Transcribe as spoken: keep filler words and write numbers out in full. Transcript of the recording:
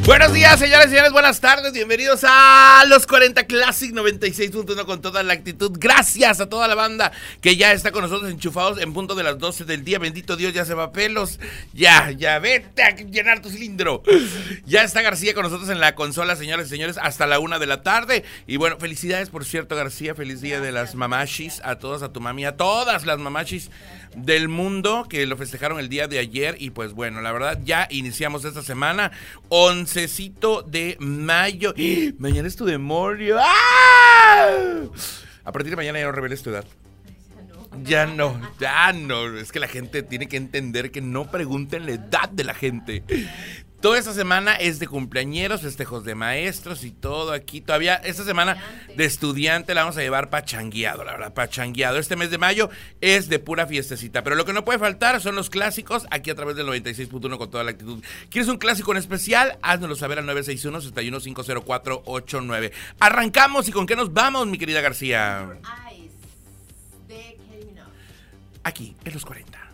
Buenos días, señores y señores, buenas tardes, bienvenidos a Los cuarenta Classic noventa y seis punto uno con toda la actitud. Gracias a toda la banda que ya está con nosotros enchufados en punto de las doce del día. Bendito Dios, ya se va pelos. Ya, ya, vete a llenar tu cilindro. Ya está García con nosotros en la consola, señores y señores, hasta la una de la tarde. Y bueno, felicidades, por cierto, García, feliz día de las mamachis, a todas, a tu mami, a todas las mamachis del mundo que lo festejaron el día de ayer. Y pues bueno, la verdad, ya iniciamos esta semana, oncecito de mayo. ¡Ah! Mañana es tu demonio. ¡Ah! A partir de mañana ya no reveles tu edad. Ya no, ya no. Es que la gente tiene que entender que no pregunten la edad de la gente. Toda esta semana es de cumpleañeros, festejos de maestros y todo aquí. Todavía esta semana de estudiante la vamos a llevar pachangueado, la verdad, pachangueado. Este mes de mayo es de pura fiestecita. Pero lo que no puede faltar son los clásicos aquí a través del noventa y seis punto uno con toda la actitud. ¿Quieres un clásico en especial? Háznoslo saber al nueve seis uno, seis uno cinco cero cuatro ocho nueve. Arrancamos, ¿y con qué nos vamos, mi querida García? Aquí, en los cuarenta.